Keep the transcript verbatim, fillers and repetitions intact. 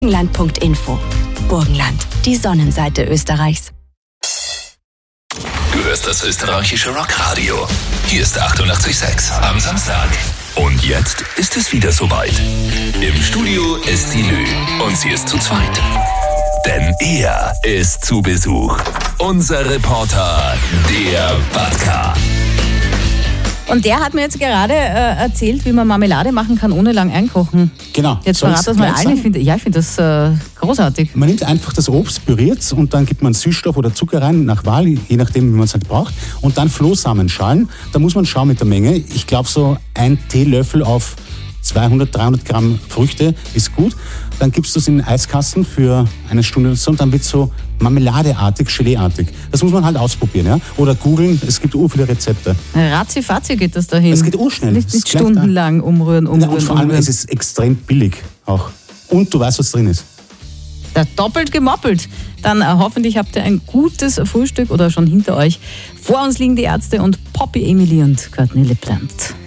Burgenland Punkt info. Burgenland, die Sonnenseite Österreichs. Du hörst das österreichische Rockradio. Hier ist achtundachtzig Komma sechs am Samstag. Und jetzt ist es wieder soweit. Im Studio ist die Lü und sie ist zu zweit. Denn er ist zu Besuch. Unser Reporter, der Batka. Und der hat mir jetzt gerade äh, erzählt, wie man Marmelade machen kann, ohne lang einkochen. Genau. Jetzt verrat das mal allen. Ich find, ja, ich finde das äh, großartig. Man nimmt einfach das Obst, püriert es und dann gibt man Süßstoff oder Zucker rein, nach Wahl, je nachdem, wie man es halt braucht. Und dann Flohsamenschalen. Da muss man schauen mit der Menge. Ich glaube, so ein Teelöffel auf zweihundert, dreihundert Gramm Früchte ist gut. Dann gibst du es in den Eiskasten für eine Stunde oder so und dann wird es so marmeladeartig, Geleeartig. Das muss man halt ausprobieren, ja? Oder googeln, es gibt ur viele Rezepte. Ratzi-fatzi geht das dahin. Es geht urschnell. Nicht, nicht stundenlang umrühren, umrühren, ja, und vor allem, umrühren. es ist extrem billig auch. Und du weißt, was drin ist. Ja, doppelt gemoppelt. Dann äh, hoffentlich habt ihr ein gutes Frühstück oder schon hinter euch. Vor uns liegen die Ärzte und Poppy, Emily und Courtney Lippland.